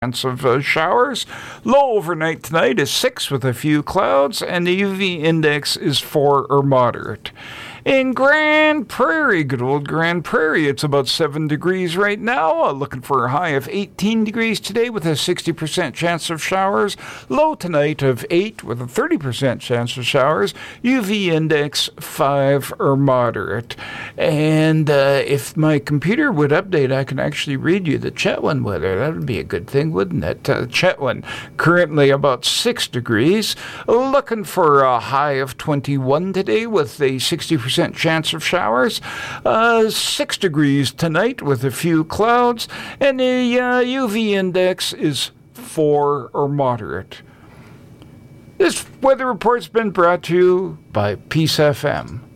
chance of showers. Low overnight tonight is 6 with a few clouds, and the UV index is 4 or moderate. In Grand Prairie, good old Grand Prairie, it's about 7 degrees right now. Looking for a high of 18 degrees today with a 60% chance of showers. Low tonight of 8 with a 30% chance of showers. UV index 5 or moderate. And if my computer would update, I can actually read you the Chetwynd weather. That would be a good thing, wouldn't it? Chetwynd, currently about 6 degrees. Looking for a high of 21 today with a 60% chance of showers. 6 degrees tonight with a few clouds, and the UV index is 4 or moderate. This weather report's been brought to you by Peace FM.